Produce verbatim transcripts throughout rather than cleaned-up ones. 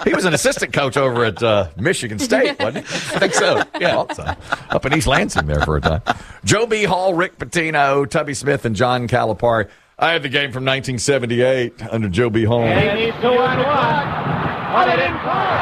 He was an assistant coach over at uh, Michigan State, wasn't he? I think so. Yeah, also. Up in East Lansing there for a time. Joe B. Hall, Rick Pitino, Tubby Smith, and John Calipari. I had the game from nineteen seventy-eight under Joe B. Hall. And he's two on one. But it didn't call.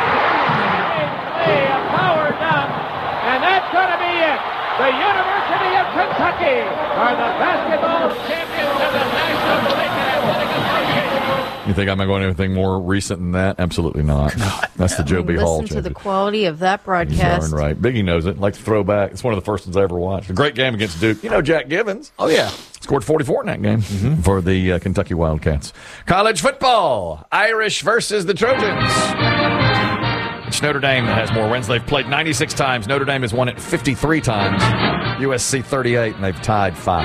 A power dunk, and that's going to be it. The University of Kentucky are the basketball champions of the National League Athletic Association. You think I'm going to anything more recent than that? Absolutely not. No, That's the Joe B. Hall. Listen to the quality of that broadcast. Darn right. Biggie knows it. Like to throw back. It's one of the first ones I ever watched. A great game against Duke. You know Jack Givens. Oh, yeah. Scored forty-four in that game mm-hmm. for the uh, Kentucky Wildcats. College football. Irish versus the Trojans. It's Notre Dame that has more wins. They've played ninety-six times. Notre Dame has won it fifty-three times. U S C thirty-eight, and they've tied five.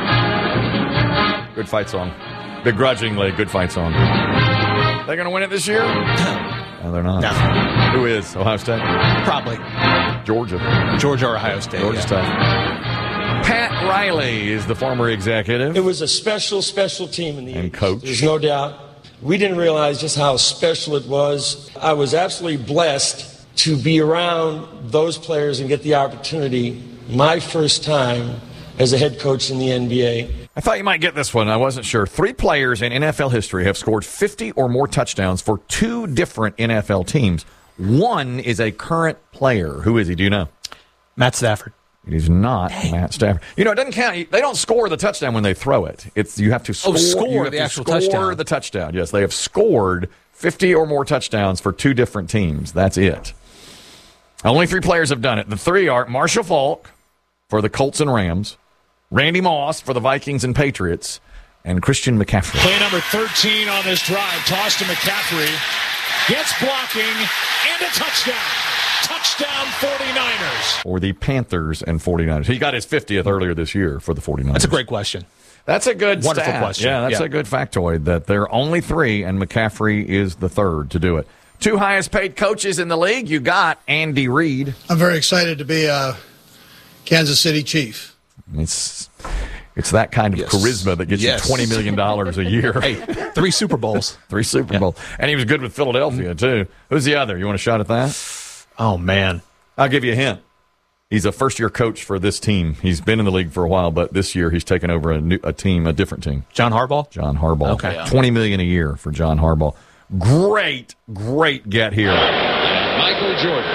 Good fight song. Begrudgingly, good fight song. They going to win it this year? No, they're not. No. Who is? Ohio State? Probably. Georgia. Georgia or Ohio State. Georgia's yeah. tough. Pat Riley is the former executive. It was a special, special team in the And eighties. coach. There's no doubt. We didn't realize just how special it was. I was absolutely blessed to be around those players and get the opportunity, my first time as a head coach in the N B A. I thought you might get this one. I wasn't sure. Three players in N F L history have scored fifty or more touchdowns for two different N F L teams. One is a current player. Who is he? Do you know? Matt Stafford. It is not Dang. Matt Stafford. You know, it doesn't count. They don't score the touchdown when they throw it. It's you have to score, oh, score you have the to actual score touchdown. the touchdown. Yes, they have scored fifty or more touchdowns for two different teams. That's it. Only three players have done it. The three are Marshall Faulk for the Colts and Rams, Randy Moss for the Vikings and Patriots, and Christian McCaffrey. Play number thirteen on this drive. Toss to McCaffrey. Gets blocking and a touchdown. Touchdown forty-niners. Or the Panthers and forty-niners. He got his fiftieth earlier this year for the forty-niners. That's a great question. That's a good Wonderful stat. question. Yeah, that's yeah. a good factoid that there are only three, and McCaffrey is the third to do it. Two highest paid coaches in the league. You got Andy Reid. I'm very excited to be a Kansas City Chief. It's it's that kind of yes. charisma that gets yes. you twenty million dollars a year. Hey, three Super Bowls. Three Super yeah. Bowls. And he was good with Philadelphia, too. Who's the other? You want a shot at that? Oh, man. I'll give you a hint. He's a first-year coach for this team. He's been in the league for a while, but this year he's taken over a new a team, a different team. John Harbaugh? John Harbaugh. Okay. Yeah. twenty million dollars a year for John Harbaugh. Great, great get here. Michael Jordan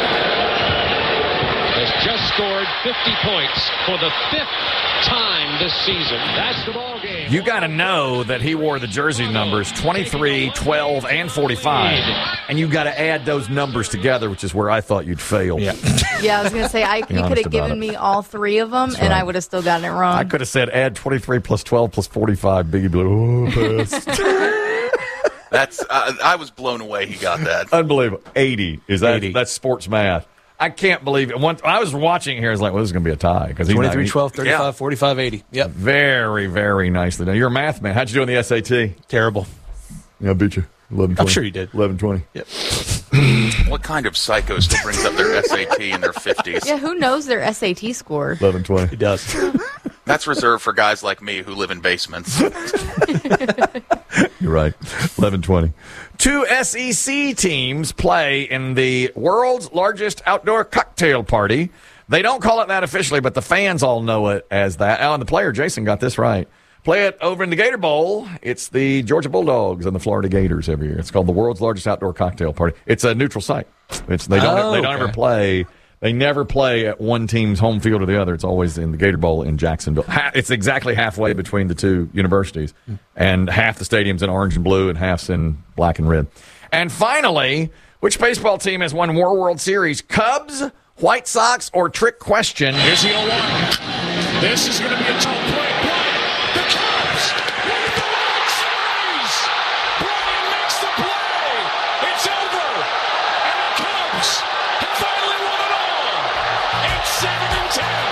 has just scored fifty points for the fifth time this season. That's the ball game. You got to know that he wore the jersey numbers twenty-three, twelve, and forty-five, and you got to add those numbers together, which is where I thought you'd fail. Yeah, yeah I was going to say, I, you could have given it. me all three of them, That's and right. I would have still gotten it wrong. I could have said add twenty-three plus twelve plus forty-five. Biggie Blue. Oh, pass. That's uh, I was blown away he got that. Unbelievable. eighty. Is that eighty. That's sports math. I can't believe it. When I was watching here, I was like, well, this is going to be a tie. twenty-three, twelve, thirty-five, yeah. forty-five, eighty. Yep. Very, very nicely done. You're a math man. How'd you do on the S A T? Terrible. Yeah, I beat you. eleven twenty. I'm sure you did. eleven twenty. Yep. What kind of psycho still brings up their S A T in their fifties? Yeah, who knows their S A T score? eleven twenty. He does. That's reserved for guys like me who live in basements. You're right. eleven twenty. Two S E C teams play in the world's largest outdoor cocktail party. They don't call it that officially, but the fans all know it as that. Oh, and the player, Jason, got this right. Play it over in the Gator Bowl. It's the Georgia Bulldogs and the Florida Gators every year. It's called the world's largest outdoor cocktail party. It's a neutral site. It's they don't oh, they don't okay. ever play. They never play at one team's home field or the other. It's always in the Gator Bowl in Jacksonville. It's exactly halfway between the two universities. And half the stadium's in orange and blue and half's in black and red. And finally, which baseball team has won more World Series? Cubs, White Sox, or trick question? Here's the oh one. This is going to be a tough play. Bryant, the Cubs win the World Series. Bryant makes the play. It's over. And the Cubs have finally won it all. It's seven and ten.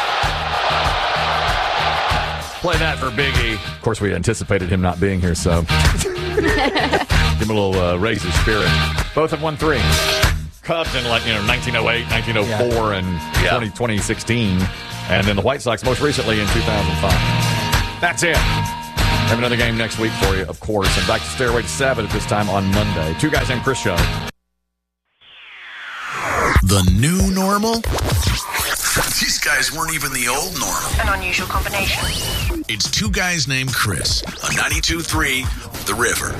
Play that for Biggie. Of course, we anticipated him not being here, so give him a little uh, raise his spirit. Both have won three. Cubs in like you know nineteen oh eight, nineteen oh four, yeah. and Yeah. twenty, twenty sixteen, and then the White Sox most recently in two thousand five. That's it. Have another game next week for you, of course. And back to Stairway to Seven at this time on Monday. Two Guys Named Chris show. The new normal? These guys weren't even the old normal. An unusual combination. It's Two Guys Named Chris on ninety-two point three The River.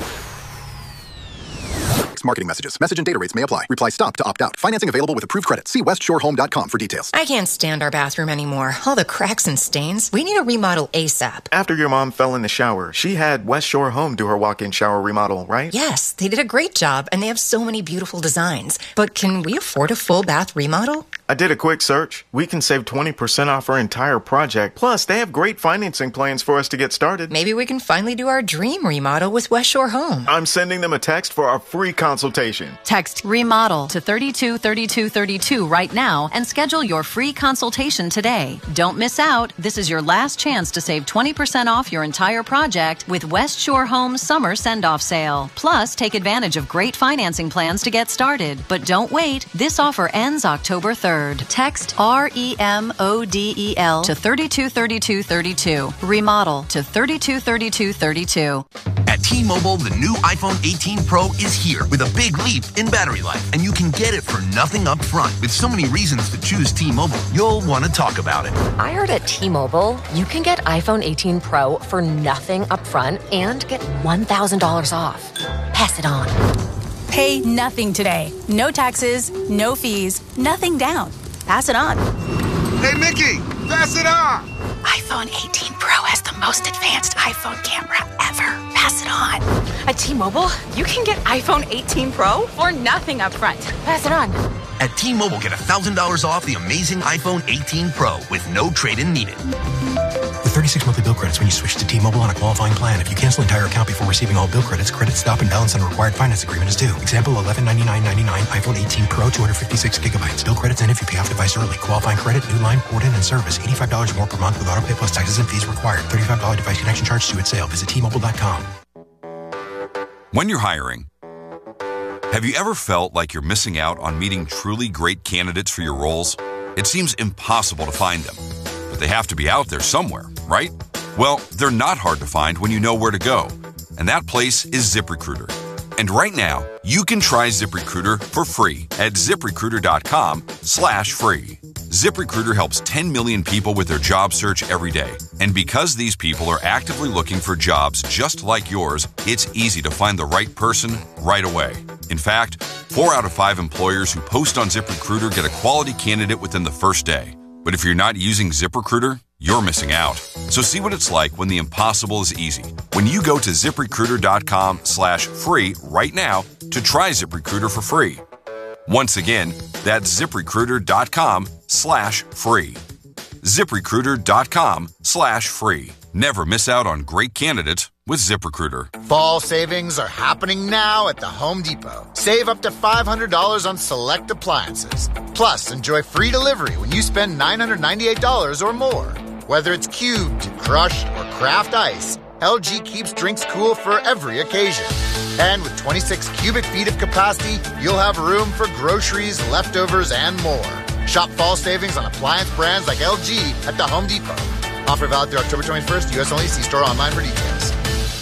Marketing messages. Message and data rates may apply. Reply stop to opt out. Financing available with approved credit. See west shore home dot com for details. I can't stand our bathroom anymore. All the cracks and stains. We need a remodel ASAP. After your mom fell in the shower, she had West Shore Home do her walk-in shower remodel, right? Yes, they did a great job, and they have so many beautiful designs. But can we afford a full bath remodel? I did a quick search. We can save twenty percent off our entire project. Plus, they have great financing plans for us to get started. Maybe we can finally do our dream remodel with West Shore Home. I'm sending them a text for our free consultation. Text REMODEL to thirty-two thirty-two thirty-two right now and schedule your free consultation today. Don't miss out. This is your last chance to save twenty percent off your entire project with West Shore Home's summer send-off sale. Plus, take advantage of great financing plans to get started. But don't wait. This offer ends October third. Text R E M O D E L to thirty-two thirty-two thirty-two. Remodel to thirty-two thirty-two thirty-two. At T-Mobile, the new iPhone eighteen Pro is here with a big leap in battery life, and you can get it for nothing up front. With so many reasons to choose T-Mobile, you'll want to talk about it. I heard at T-Mobile, you can get iPhone eighteen Pro for nothing up front and get one thousand dollars off. Pass it on. Pay nothing today. No taxes, no fees, nothing down. Pass it on. Hey, Mickey, pass it on. iPhone eighteen Pro has the most advanced iPhone camera ever. Pass it on. At T-Mobile, you can get iPhone eighteen Pro for nothing up front. Pass it on. At T-Mobile, get one thousand dollars off the amazing iPhone eighteen Pro with no trade-in needed. With thirty-six monthly bill credits when you switch to T-Mobile on a qualifying plan. If you cancel entire account before receiving all bill credits, credit stop and balance on a required finance agreement is due. Example, eleven ninety-nine ninety-nine, iPhone eighteen Pro, two hundred fifty-six gigabytes. Bill credits end if you pay off device early. Qualifying credit, new line, port in, and service. eighty-five dollars more per month with auto pay plus taxes and fees required. thirty-five dollars device connection charge due at sale. Visit T Mobile dot com. When you're hiring, have you ever felt like you're missing out on meeting truly great candidates for your roles? It seems impossible to find them, but they have to be out there somewhere, right? Well, they're not hard to find when you know where to go, and that place is ZipRecruiter. And right now, you can try ZipRecruiter for free at ZipRecruiter.com slash free. ZipRecruiter helps ten million people with their job search every day. And because these people are actively looking for jobs just like yours, it's easy to find the right person right away. In fact, four out of five employers who post on ZipRecruiter get a quality candidate within the first day. But if you're not using ZipRecruiter, you're missing out. So see what it's like when the impossible is easy. When you go to ZipRecruiter.com slash free right now to try ZipRecruiter for free. Once again, that's ZipRecruiter.com slash free. ZipRecruiter.com slash free. Never miss out on great candidates with ZipRecruiter. Fall savings are happening now at the Home Depot. Save up to five hundred dollars on select appliances. Plus, enjoy free delivery when you spend nine hundred ninety-eight dollars or more. Whether it's cubed, crushed, or craft ice, L G keeps drinks cool for every occasion. And with twenty-six cubic feet of capacity, you'll have room for groceries, leftovers, and more. Shop fall savings on appliance brands like L G at the Home Depot. Offer valid through October twenty-first. U S only. See store online for details.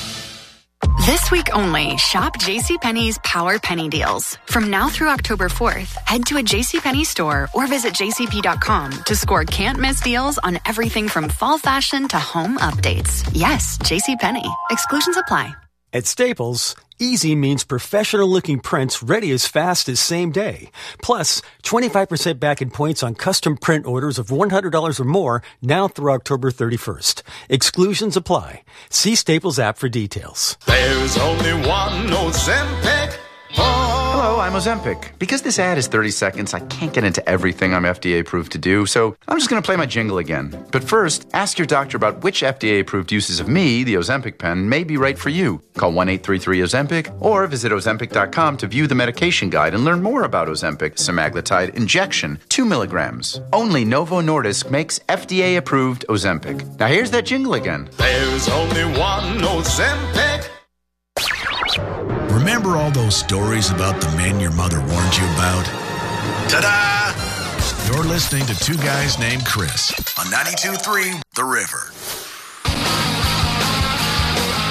This week only, shop JCPenney's Power Penny deals. From now through October fourth, head to a JCPenney store or visit J C P dot com to score can't-miss deals on everything from fall fashion to home updates. Yes, JCPenney. Exclusions apply. At Staples, easy means professional-looking prints ready as fast as same day. Plus, twenty-five percent back in points on custom print orders of one hundred dollars or more now through October thirty-first. Exclusions apply. See Staples app for details. There's only one Ozempic. Hello, I'm Ozempic. Because this ad is thirty seconds, I can't get into everything I'm F D A approved to do, so I'm just going to play my jingle again. But first, ask your doctor about which F D A approved uses of me, the Ozempic pen, may be right for you. Call one eight three three Ozempic or visit Ozempic dot com to view the medication guide and learn more about Ozempic semaglutide injection, two milligrams. Only Novo Nordisk makes F D A approved Ozempic. Now here's that jingle again. There's only one Ozempic. Remember all those stories about the men your mother warned you about? Ta-da! You're listening to Two Guys Named Chris on ninety-two point three The River.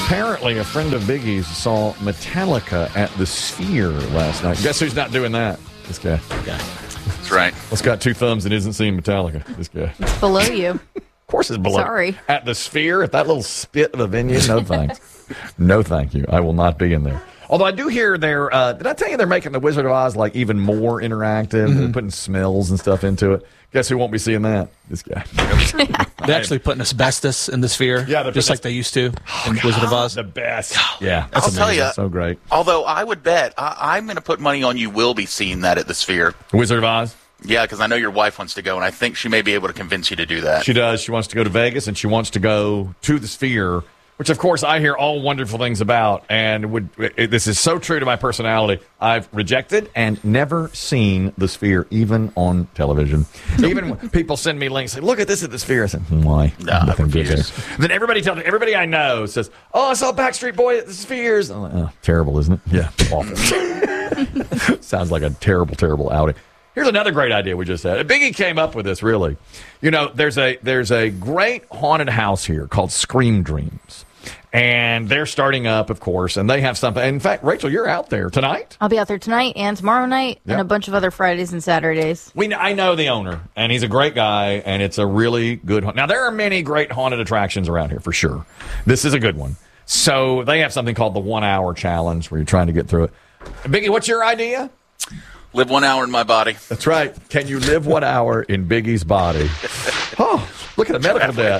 Apparently, a friend of Biggie's saw Metallica at the Sphere last night. Guess who's not doing that? This guy. Yeah. That's right. What's got two thumbs and isn't seeing Metallica? This guy. It's below you. Of course it's below. Sorry. At the Sphere, at that little spit of a venue, no thanks. No thank you. I will not be in there. Although I do hear they're, uh, did I tell you they're making the Wizard of Oz like even more interactive? Mm-hmm. They're putting smells and stuff into it. Guess who won't be seeing that? This guy. They're actually putting asbestos in the Sphere, yeah, just like they used to in Wizard of Oz. The best. Yeah, I'll tell you, so great. Although I would bet, I, I'm going to put money on you will be seeing that at the Sphere. Wizard of Oz? Yeah, because I know your wife wants to go, and I think she may be able to convince you to do that. She does. She wants to go to Vegas, and she wants to go to the Sphere, which, of course, I hear all wonderful things about. And would it, this is so true to my personality. I've rejected and never seen the Sphere, even on television. Even when people send me links, say, look at this at the Sphere. I said, why? Nah, Nothing good there. Then everybody tells me, everybody I know says, oh, I saw Backstreet Boy at the Spheres. I'm like, oh, terrible, isn't it? Yeah, awful. Sounds like a terrible, terrible outing. Here's another great idea we just had. Biggie came up with this, really. You know, there's a there's a great haunted house here called Scream Dreams. And they're starting up, of course, and they have something. In fact, Rachel, you're out there tonight. I'll be out there tonight and tomorrow night Yep. and a bunch of other Fridays and Saturdays. We I know the owner, and he's a great guy, and it's a really good. Now, there are many great haunted attractions around here, for sure. This is a good one. So they have something called the one-hour challenge where you're trying to get through it. Biggie, what's your idea? Live one hour in my body. That's right. Can you live one hour in Biggie's body? Oh, look at the medical debt.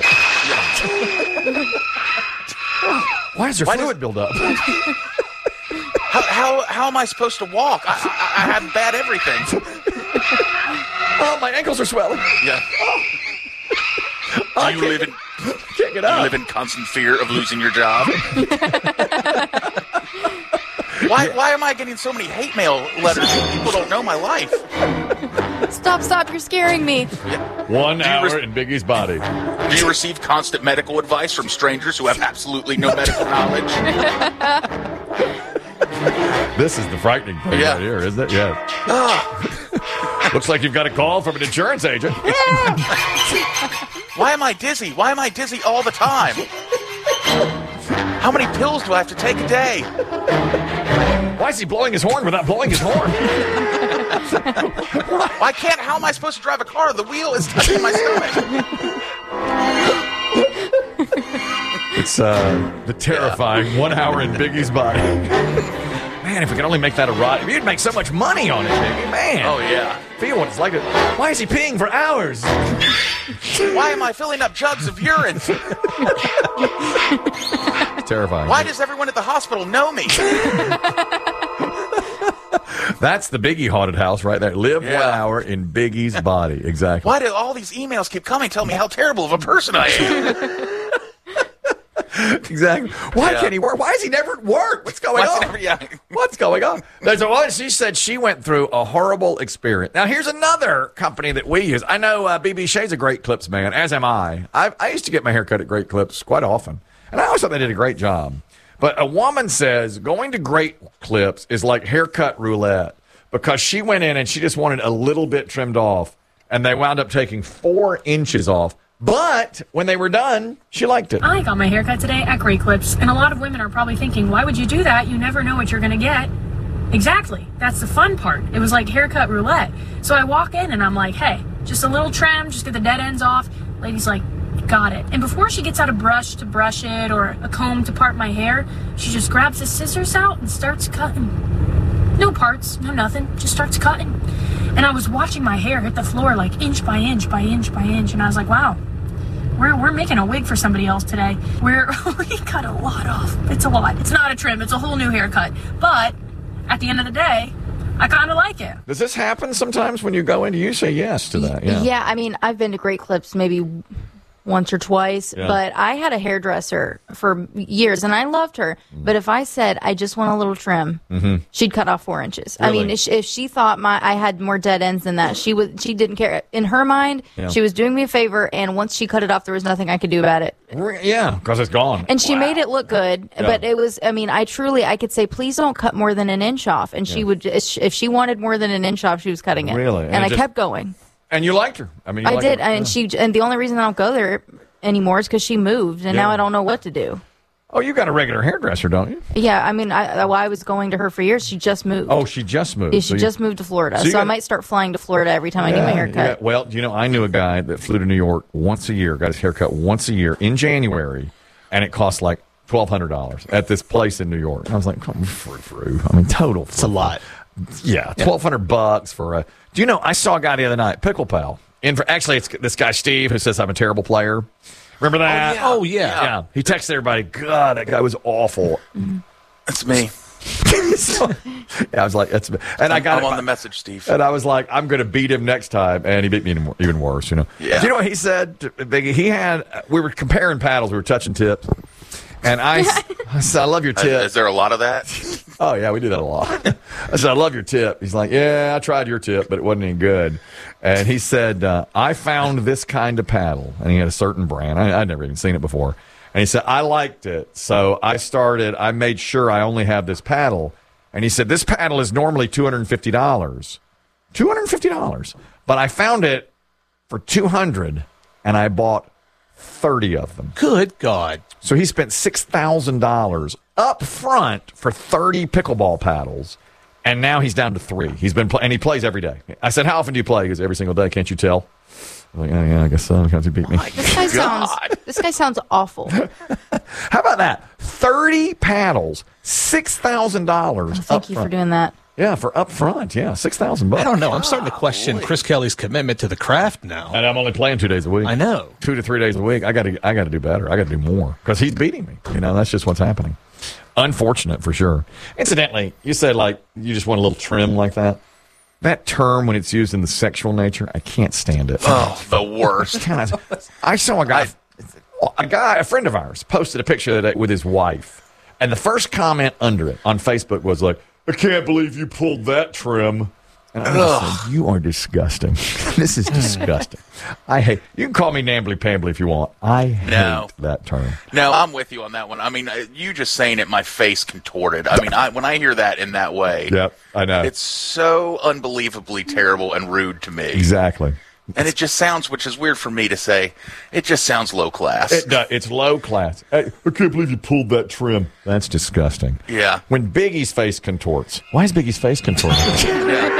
Why is there Why fluid does- build up? How, how, how am I supposed to walk? I, I, I have bad everything. Oh, my ankles are swelling. Yeah. I Do you can't live in Can't get do up. you live in constant fear of losing your job? Why why am I getting so many hate mail letters and people don't know my life? Stop, stop, you're scaring me. One Do you hour res- in Biggie's body. Do you receive constant medical advice from strangers who have absolutely no medical knowledge? This is the frightening thing Yeah. right here, isn't it? Yeah. Ah. Looks like you've got a call from an insurance agent. Why am I dizzy? Why am I dizzy all the time? How many pills do I have to take a day? Why is he blowing his horn without blowing his horn? Why can't? How am I supposed to drive a car? The wheel is touching my stomach. It's uh, the terrifying one hour in Biggie's body. Man, if we could only make that a ride, you'd make so much money on it, Biggie. Man. Oh yeah. Feel what it's like. To, why is he peeing for hours? Why am I filling up jugs of urine? It's terrifying. Why does everyone at the hospital know me? That's the Biggie haunted house right there. Live Yeah. one hour in Biggie's body. Exactly. Why do all these emails keep coming telling me how terrible of a person I am? Exactly. Why Yeah. can't he work? Why is he never at work? What's going Why is on? he never- yeah. What's going on? There's a one. She said she went through a horrible experience. Now, here's another company that we use. I know uh, B B Shea's a Great Clips man, as am I. I. I used to get my hair cut at Great Clips quite often, and I always thought they did a great job. But a woman says going to Great Clips is like haircut roulette because she went in and she just wanted a little bit trimmed off, and they wound up taking four inches off. But when they were done, she liked it. I got my haircut today at Great Clips, and a lot of women are probably thinking, why would you do that? You never know what you're going to get. Exactly. That's the fun part. It was like haircut roulette. So I walk in and I'm like, hey, just a little trim, just get the dead ends off. Lady's like, got it. And before she gets out a brush to brush it or a comb to part my hair, she just grabs the scissors out and starts cutting. No parts, no nothing, just starts cutting. And I was watching my hair hit the floor like inch by inch by inch by inch, and I was like, wow, we're we're making a wig for somebody else today. We're we cut a lot off. It's a lot. It's not a trim, it's a whole new haircut. But at the end of the day, I kind of like it. Does this happen sometimes when you go in? Do you say yes to that? Yeah. Yeah, I mean, I've been to Great Clips maybe once or twice, Yeah. but I had a hairdresser for years, and I loved her. But if I said I just want a little trim, Mhm. she'd cut off four inches. I mean, Really? if she, if she thought my I had more dead ends than that, she was she didn't care. In her mind, Yeah. she was doing me a favor, and once she cut it off, there was nothing I could do about it. Re- Yeah, because it's gone. And she made it look good, Yeah. but it was, I mean, I truly, I could say, please don't cut more than an inch off. And she Yeah. would, if she wanted more than an inch off, she was cutting it. Really? And, And it I just- kept going. And you liked her. I mean, you I liked did. her. And Yeah. she, and the only reason I don't go there anymore is because she moved, and Yeah. now I don't know what to do. Oh, you got a regular hairdresser, don't you? Yeah, I mean, I, well, I was going to her for years. She just moved. Oh, she just moved. Yeah, she So you- just moved to Florida. so So, you I got- might start flying to Florida every time I need my haircut. Yeah. Well, you know, I knew a guy that flew to New York once a year, got his haircut once a year in January, and it cost like twelve hundred dollars at this place in New York. And I was like, come on, frou frou. I mean, total. It's a lot. Yeah, twelve hundred bucks for a. Do you know? I saw a guy the other night, Pickle Pal. In for actually, it's this guy Steve who says I'm a terrible player. Remember that? Oh, yeah. yeah. He texted everybody. God, that guy was awful. That's me. So, yeah, I was like, that's me. And I got I'm it- on the message, Steve. And I was like, I'm going to beat him next time. And he beat me even, even worse, you know. Yeah. Do you know what he said? Biggie? He had, we were comparing paddles. We were touching tips. And I, I said, I love your tip. Is there a lot of that? Oh, yeah, we do that a lot. I said, I love your tip. He's like, yeah, I tried your tip, but it wasn't any good. And he said, uh, I found this kind of paddle. And he had a certain brand. I, I'd never even seen it before. And he said, I liked it. So I started, I made sure I only have this paddle. And he said, this paddle is normally two hundred fifty dollars. two hundred fifty dollars. But I found it for two hundred dollars, and I bought thirty of them. Good God. So he spent six thousand dollars up front for thirty pickleball paddles, and now he's down to three. He's been play- and he plays every day. I said, how often do you play? He goes, every single day. Can't you tell? I'm like, oh, yeah, I guess so, because he beat me. This guy sounds. This guy sounds awful. How about that? thirty paddles, six thousand dollars. Thank you for doing that. Yeah, for up front. Yeah, six thousand bucks. I don't know. I'm starting to question Chris Kelly's commitment to the craft now. And I'm only playing two days a week. I know. Two to three days a week. I got to. I got to do better. I got to do more because he's beating me. You know, that's just what's happening. Unfortunate for sure. Incidentally, you said like you just want a little trim like that. That term when it's used in the sexual nature, I can't stand it. Oh, the worst. God, I saw a guy, a guy, a friend of ours, posted a picture of that with his wife, and the first comment under it on Facebook was like, "I can't believe you pulled that trim." And I just said, "You are disgusting. This is disgusting. I hate. You can call me Nambly Pambly if you want. I hate No. that term." No, I'm with you on that one. I mean, uh, you just saying it, my face contorted. I mean, I, when I hear that in that way, Yep, I know. it's so unbelievably terrible and rude to me. Exactly. And it just sounds, which is weird for me to say, it just sounds low class. It does. It's low class. Hey, I can't believe you pulled that trim. That's disgusting. Yeah. When Biggie's face contorts. Why is Biggie's face contorting?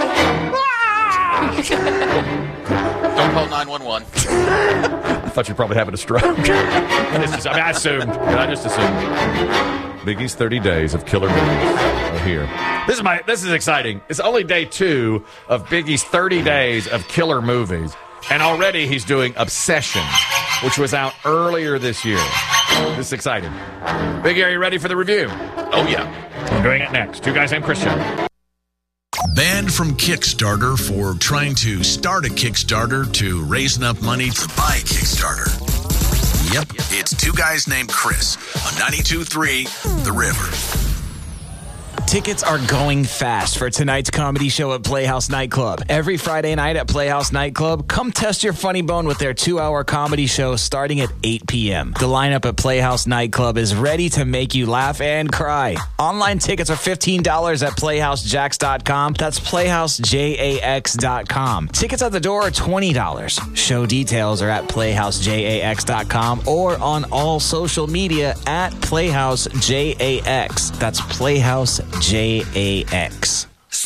Don't call nine one one. I thought you were probably having a stroke. I, just, I mean, I assumed. I just assumed. Biggie's thirty days of killer movies are here. This is my. This is exciting. It's only day two of Biggie's thirty days of killer movies, and already he's doing Obsession, which was out earlier this year. This is exciting. Biggie, are you ready for the review? Oh yeah. I'm doing it next. Two guys named Christian. Banned from Kickstarter for trying to start a Kickstarter to raise enough money to buy a Kickstarter. Yep, it's two guys named Chris on ninety-two point three The River. Tickets are going fast for tonight's comedy show at Playhouse Nightclub. Every Friday night at Playhouse Nightclub, come test your funny bone with their two-hour comedy show starting at eight p.m. The lineup at Playhouse Nightclub is ready to make you laugh and cry. Online tickets are fifteen dollars at playhouse jacks dot com. That's playhouse jax dot com. Tickets at the door are twenty dollars. Show details are at playhouse jax dot com or on all social media at playhouse jax. That's Playhouse J A X.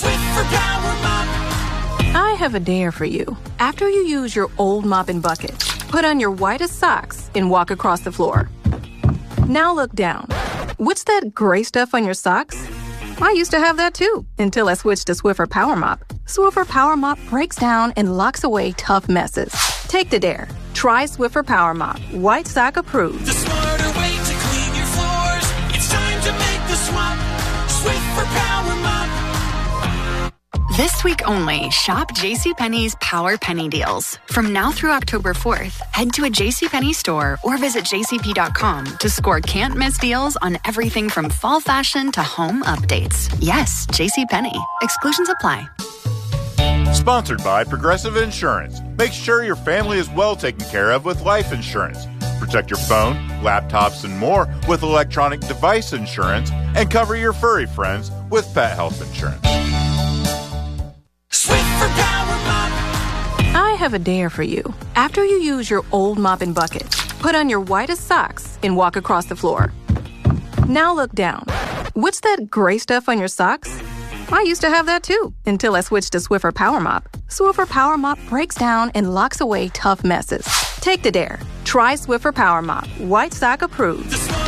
I have a dare for you. After you use your old mop and bucket, put on your whitest socks and walk across the floor. Now look down. What's that gray stuff on your socks? I used to have that too, until I switched to Swiffer Power Mop. Swiffer Power Mop breaks down and locks away tough messes. Take the dare. Try Swiffer Power Mop. White sock approved. The smarter way to clean your floors. It's time to make the swap. Swiffer Power Mop. This week only, shop JCPenney's Power Penny Deals. From now through October fourth, head to a JCPenney store or visit j c p dot com to score can't-miss deals on everything from fall fashion to home updates. Yes, JCPenney. Exclusions apply. Sponsored by Progressive Insurance. Make sure your family is well taken care of with life insurance. Protect your phone, laptops, and more with electronic device insurance, and cover your furry friends with pet health insurance. Swiffer Power Mop. I have a dare for you. After you use your old mop and bucket, put on your whitest socks and walk across the floor. Now look down. What's that gray stuff on your socks? I used to have that too, until I switched to Swiffer Power Mop. Swiffer Power Mop breaks down and locks away tough messes. Take the dare. Try Swiffer Power Mop. White sock approved.